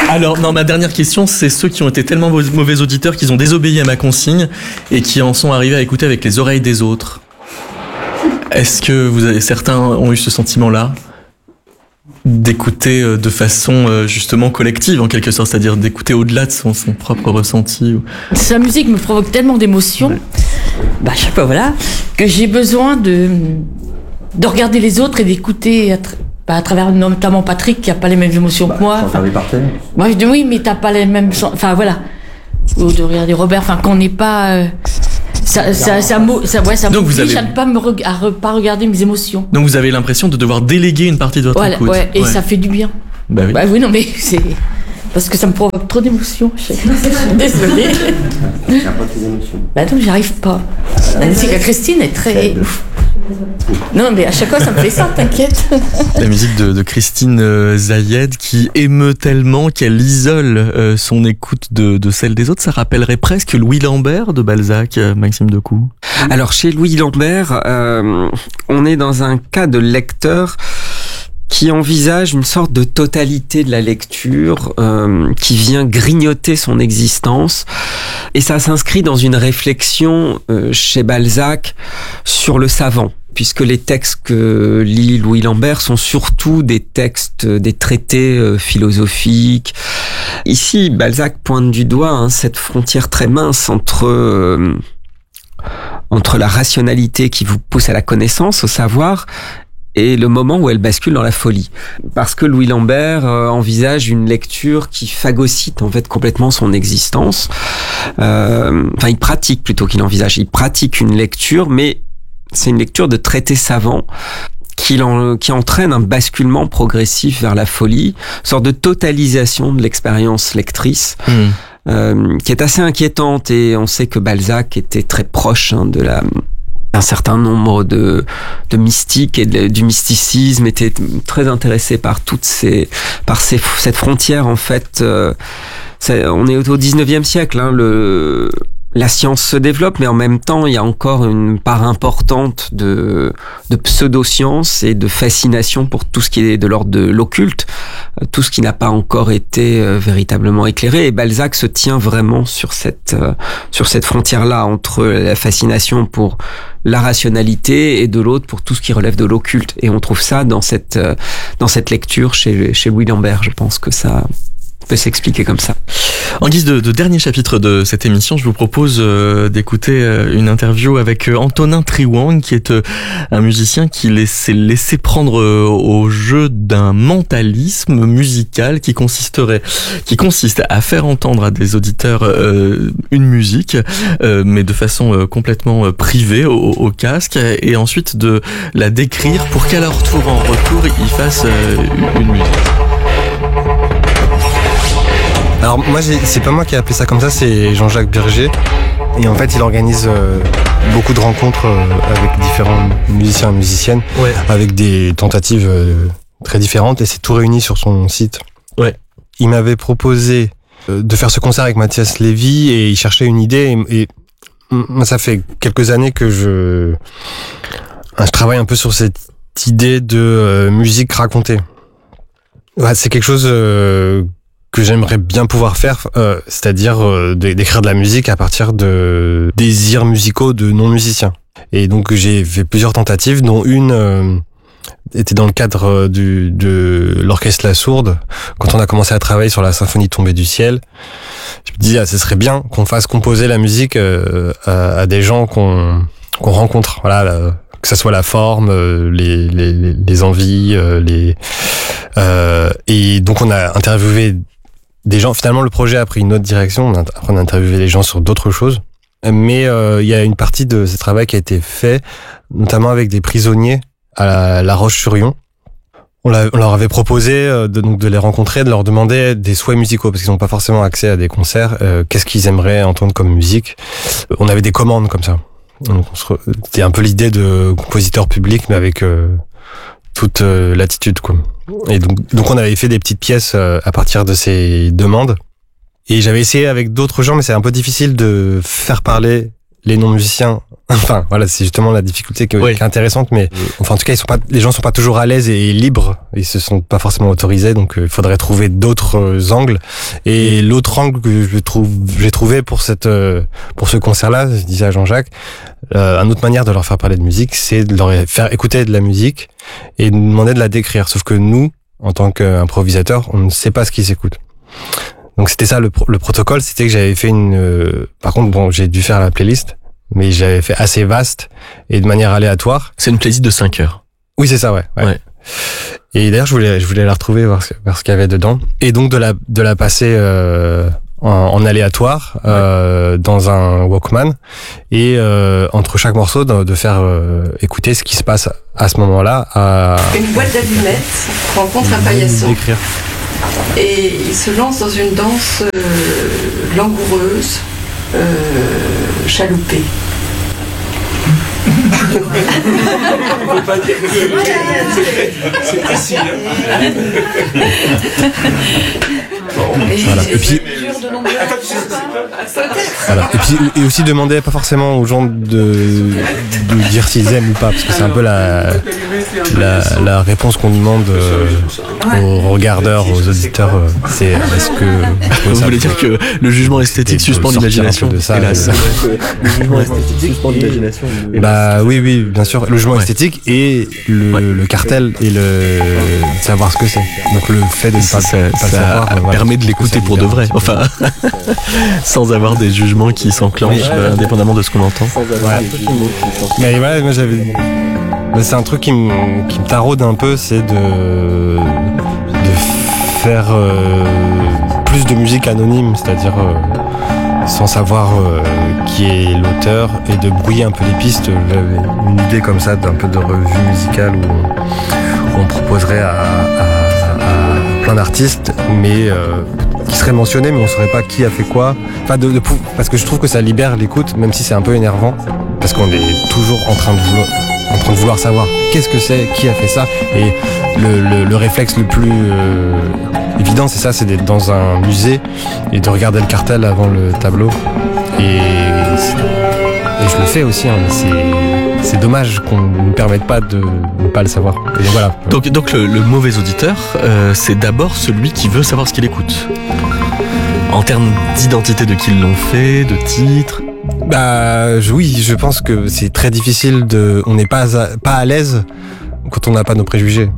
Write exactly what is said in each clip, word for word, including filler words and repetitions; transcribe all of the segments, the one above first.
Alors, non, ma dernière question, c'est ceux qui ont été tellement mauvais auditeurs qu'ils ont désobéi à ma consigne et qui en sont arrivés à écouter avec les oreilles des autres. Est-ce que vous avez, certains ont eu ce sentiment-là d'écouter de façon justement collective en quelque sorte, c'est-à-dire d'écouter au-delà de son, son propre ressenti ou... Sa musique me provoque tellement d'émotions, ouais. bah, je sais pas, voilà, que j'ai besoin de, de regarder les autres et d'écouter à, tra- bah, à travers notamment Patrick qui a pas les mêmes émotions bah, que moi. Enfin, moi je dis oui, mais t'as pas les mêmes, enfin voilà, ou de regarder Robert, enfin qu'on n'est pas. Euh, Ça, ça, ça, ça, ouais, ça m'oblige avez... à ne pas, me re- à re- pas regarder mes émotions. Donc vous avez l'impression de devoir déléguer une partie de votre voilà, écoute. Ouais, et ouais. ça fait du bien. Bah oui. Bah oui, non, mais c'est... Parce que ça me provoque trop d'émotions. Désolée. Bah non, j'y arrive pas. C'est que Christine est très... Non, mais à chaque fois, ça me fait ça, t'inquiète. La musique de, de Christine euh, Zayed qui émeut tellement qu'elle isole euh, son écoute de, de celle des autres. Ça rappellerait presque Louis Lambert de Balzac, euh, Maxime Decoux. Alors, chez Louis Lambert, euh, on est dans un cas de lecteur qui envisage une sorte de totalité de la lecture, euh, qui vient grignoter son existence. Et ça s'inscrit dans une réflexion euh, chez Balzac sur le savant, puisque les textes que lit Louis Lambert sont surtout des textes, des traités euh, philosophiques. Ici, Balzac pointe du doigt hein, cette frontière très mince entre... Euh, entre la rationalité qui vous pousse à la connaissance, au savoir, et le moment où elle bascule dans la folie. Parce que Louis Lambert euh, envisage une lecture qui phagocyte en fait complètement son existence. Euh, enfin, il pratique plutôt qu'il envisage. Il pratique une lecture, mais c'est une lecture de traités savants qui, en, qui entraîne un basculement progressif vers la folie, une sorte de totalisation de l'expérience lectrice. Mmh. Euh, qui est assez inquiétante, et on sait que Balzac était très proche hein, de la un certain nombre de de mystiques et de, du mysticisme, était très intéressé par toutes ces par ces cette frontière en fait. Euh, on est au dix-neuvième siècle, hein, le la science se développe, mais en même temps, il y a encore une part importante de, de pseudo-science et de fascination pour tout ce qui est de l'ordre de l'occulte, tout ce qui n'a pas encore été euh, véritablement éclairé. Et Balzac se tient vraiment sur cette, euh, sur cette frontière-là entre la fascination pour la rationalité et de l'autre pour tout ce qui relève de l'occulte. Et on trouve ça dans cette, euh, dans cette lecture chez, chez Louis Lambert. Je pense que ça peut s'expliquer comme ça. En guise de, de dernier chapitre de cette émission, je vous propose euh, d'écouter euh, une interview avec euh, Antonin Triwang, qui est euh, un musicien qui s'est laissé prendre euh, au jeu d'un mentalisme musical qui consisterait, qui consiste à faire entendre à des auditeurs euh, une musique, euh, mais de façon euh, complètement euh, privée au, au casque, et ensuite de la décrire pour qu'à leur tour en retour ils fassent euh, une musique. Alors moi, j'ai, c'est pas moi qui ai appelé ça comme ça, c'est Jean-Jacques Berger. Et en fait, il organise euh, beaucoup de rencontres euh, avec différents musiciens et musiciennes, ouais. avec des tentatives euh, très différentes, et c'est tout réuni sur son site. Ouais. Il m'avait proposé euh, de faire ce concert avec Mathias Lévy, et il cherchait une idée. Et, et moi, ça fait quelques années que je, je travaille un peu sur cette idée de euh, musique racontée. Ouais, c'est quelque chose... Euh, que j'aimerais bien pouvoir faire, euh, c'est-à-dire euh, d'écrire de la musique à partir de désirs musicaux de non-musiciens. Et donc j'ai fait plusieurs tentatives, dont une euh, était dans le cadre du, de l'Orchestre La Sourde. Quand on a commencé à travailler sur la symphonie tombée du ciel, je me disais, ah, ce serait bien qu'on fasse composer la musique euh, à, à des gens qu'on qu'on rencontre. Voilà, la, que ça soit la forme, les, les, les envies, les euh, et donc on a interviewé des gens. Finalement, le projet a pris une autre direction. Après, on a interviewé les gens sur d'autres choses. Mais euh, il y a une partie de ce travail qui a été fait, notamment avec des prisonniers à la, la Roche-sur-Yon. On, on leur avait proposé de, donc de les rencontrer, de leur demander des souhaits musicaux, parce qu'ils n'ont pas forcément accès à des concerts. Euh, qu'est-ce qu'ils aimeraient entendre comme musique? On avait des commandes comme ça. Donc, c'était un peu l'idée de compositeur public, mais avec euh, toute euh, l'attitude, quoi. Et donc, donc on avait fait des petites pièces euh, à partir de ces demandes. Et j'avais essayé avec d'autres gens, mais c'est un peu difficile de faire parler les non-musiciens, enfin voilà, c'est justement la difficulté qui, oui. qui est intéressante, mais enfin en tout cas ils sont pas, les gens sont pas toujours à l'aise et libres, ils se sont pas forcément autorisés, donc il euh, faudrait trouver d'autres euh, angles. Et l'autre angle que je trouve, j'ai trouvé pour cette, euh, pour ce concert-là, je disais à Jean-Jacques, euh, une autre manière de leur faire parler de musique, c'est de leur faire écouter de la musique et de demander de la décrire. Sauf que nous, en tant qu'improvisateur, on ne sait pas ce qui s'écoute. Donc c'était ça le, pro- le protocole, c'était que j'avais fait une... Euh, par contre, bon, j'ai dû faire la playlist, mais j'avais fait assez vaste et de manière aléatoire. C'est une playlist de cinq heures. Oui, c'est ça, ouais. ouais. ouais. Et d'ailleurs, je voulais, je voulais la retrouver, voir ce, voir ce qu'il y avait dedans. Et donc de la, de la passer euh, en, en aléatoire euh, ouais. dans un Walkman et euh, entre chaque morceau de, de faire euh, écouter ce qui se passe à ce moment-là. À... Une boîte d'allumettes rencontre un paillasson. D'écrire. Et il se lance dans une danse euh, langoureuse, euh, chaloupée. On peut pas dire que c'est facile. Voilà. Et puis, voilà. Et puis, et aussi demander pas forcément aux gens de, de dire s'ils aiment ou pas, parce que c'est un peu la, la, la réponse qu'on demande euh, aux regardeurs, aux auditeurs. Euh, c'est est-ce que vous voulez dire que le jugement esthétique suspend l'imagination de ça, hélas. Le jugement esthétique suspend l'imagination. Bah oui, oui, bien sûr. Le jugement ouais. esthétique et le, ouais. le cartel et le savoir ce que c'est. Donc le fait de ne pas, ça, pas ça savoir, permet voilà, de l'écouter pour de vrai. Enfin, sans avoir des jugements qui s'enclenchent ouais, euh, indépendamment de ce qu'on entend. Ouais. Mais voilà, moi j'avais. C'est un truc qui me qui me taraude un peu, c'est de de faire euh, plus de musique anonyme, c'est-à-dire euh, sans savoir euh, qui est l'auteur et de brouiller un peu les pistes. J'avais une idée comme ça d'un peu de revue musicale où on, où on proposerait à, à, à plein d'artistes, mais euh, qui seraient mentionnés, mais on saurait pas qui a fait quoi. Enfin, de, de, parce que je trouve que ça libère l'écoute, même si c'est un peu énervant, parce qu'on est toujours en train de vouloir, en train de vouloir savoir qu'est-ce que c'est, qui a fait ça, et le, le, le réflexe le plus euh, évident, c'est ça, c'est d'être dans un musée et de regarder le cartel avant le tableau. Et, et je le fais aussi, hein, mais c'est, c'est dommage qu'on ne nous permette pas de ne pas le savoir. Et voilà. Donc, donc le, le mauvais auditeur, euh, c'est d'abord celui qui veut savoir ce qu'il écoute. En termes d'identité de qui l'ont fait, de titre. Bah oui, je pense que c'est très difficile de. On n'est pas à, pas à l'aise quand on n'a pas nos préjugés.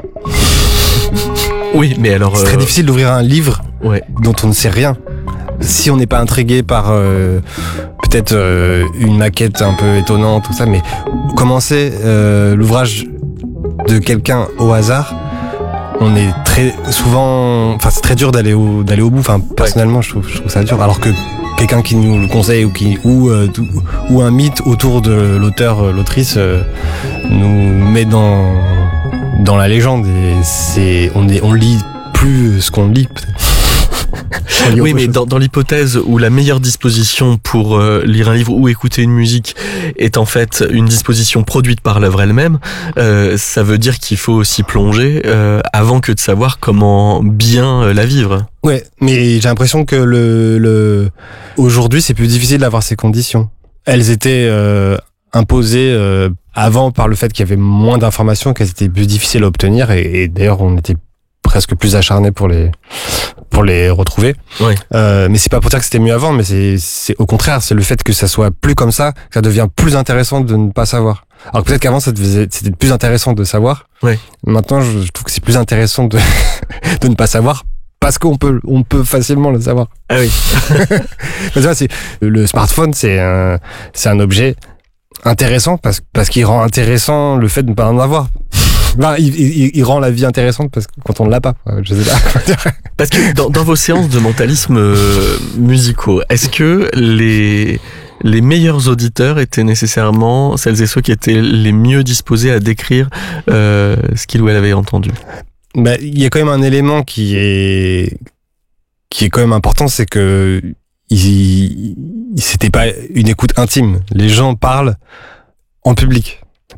Oui, mais alors. C'est très euh... difficile d'ouvrir un livre ouais. dont on ne sait rien. Si on n'est pas intrigué par euh, peut-être euh, une maquette un peu étonnante, tout ça, mais commencer euh, l'ouvrage de quelqu'un au hasard, on est très souvent, enfin c'est très dur d'aller au d'aller au bout. Enfin personnellement, ouais. je trouve je trouve ça dur. Alors que quelqu'un qui nous le conseille ou qui ou euh, ou un mythe autour de l'auteur, euh, l'autrice euh, nous met dans dans la légende et c'est on est on lit plus ce qu'on lit. Oui, mais dans, dans l'hypothèse où la meilleure disposition pour euh, lire un livre ou écouter une musique est en fait une disposition produite par l'œuvre elle-même, euh, ça veut dire qu'il faut aussi plonger euh, avant que de savoir comment bien euh, la vivre. Ouais, mais j'ai l'impression que le, le aujourd'hui c'est plus difficile d'avoir ces conditions. Elles étaient euh, imposées euh, avant par le fait qu'il y avait moins d'informations, qu'elles étaient plus difficiles à obtenir et, et d'ailleurs on était presque plus acharné pour les pour les retrouver. Oui. Euh, mais c'est pas pour dire que c'était mieux avant, mais c'est c'est au contraire, c'est le fait que ça soit plus comme ça, que ça devient plus intéressant de ne pas savoir. Alors peut-être qu'avant ça devait, c'était plus intéressant de savoir. Oui. Maintenant, je, je trouve que c'est plus intéressant de de ne pas savoir parce qu'on peut on peut facilement le savoir. Ah oui. Parce que c'est le smartphone, c'est un c'est un objet intéressant parce parce qu'il rend intéressant le fait de ne pas en avoir. Ben, il, il, il rend la vie intéressante parce que quand on ne l'a pas, je sais pas. Parce que dans, dans vos séances de mentalisme euh, musicaux, est-ce que les les meilleurs auditeurs étaient nécessairement celles et ceux qui étaient les mieux disposés à décrire euh, ce qu'ils ou elles avaient entendu? Ben, il y a quand même un élément qui est qui est quand même important, c'est que il, c'était pas une écoute intime. Les gens parlent en public.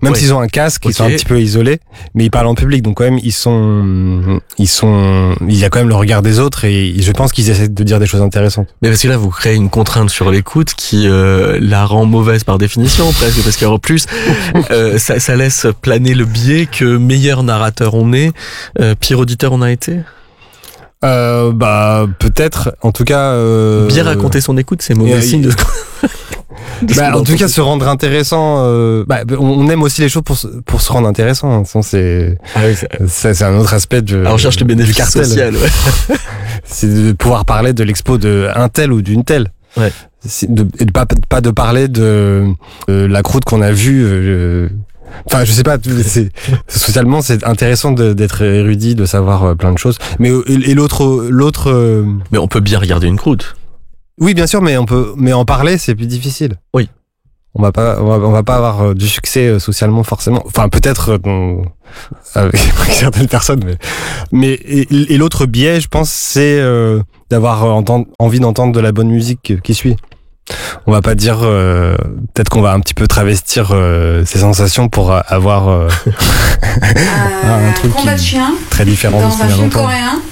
Même Ouais. s'ils ont un casque, Ok. ils sont un petit peu isolés, mais ils parlent en public, donc quand même ils sont, ils sont, il y a quand même le regard des autres et je pense qu'ils essaient de dire des choses intéressantes. Mais parce que là, vous créez une contrainte sur l'écoute qui euh, la rend mauvaise par définition, presque, parce qu'en plus, euh, ça, ça laisse planer le biais que meilleur narrateur on est, euh, pire auditeur on a été. Euh, bah peut-être, en tout cas. Euh, Bien raconter son écoute, c'est mauvais euh, signe de ce qu'on- de ce Bah, qu'on en tout entend. cas, se rendre intéressant. Euh, bah, on on aime aussi les choses pour se, pour se rendre intéressant. hein. Sinon, c'est Ah oui, c'est- c'est c'est un autre aspect de. Ah, on cherche le du bénéfice cartel. social, ouais. C'est de pouvoir parler de l'expo de un tel ou d'une telle. Ouais. C'est de, et de pas pas de parler de euh, la croûte qu'on a vue. euh, Enfin, je sais pas. C'est, socialement, c'est intéressant de- d'être érudit, de savoir euh, plein de choses. Mais euh, et l'autre l'autre. euh, Mais on peut bien regarder une croûte. Oui, bien sûr, mais on peut, mais en parler, c'est plus difficile. Oui. On va pas, on va, on va pas avoir euh, du succès euh, socialement forcément. Enfin, peut-être euh, dans- avec, avec certaines personnes, mais, mais et, et l'autre biais, je pense, c'est euh, d'avoir euh, entend- envie d'entendre de la bonne musique qui suit. On va pas dire, euh, peut-être qu'on va un petit peu travestir euh, ces sensations pour euh, avoir euh, Euh, un truc combat de qui- chiens très différent de dans ce un qu'on vient film d'entendre. coréen.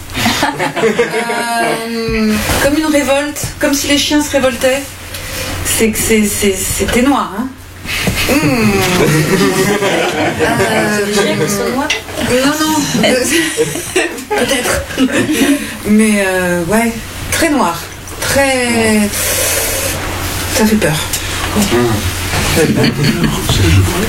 Euh, comme une révolte, comme si les chiens se révoltaient. C'est que c'est, c'est, c'était noir, hein. Mmh. Euh, Les chiens qui sont noirs. non, non. euh, Peut-être. Mais euh, ouais, très noir. Très. Ça fait peur.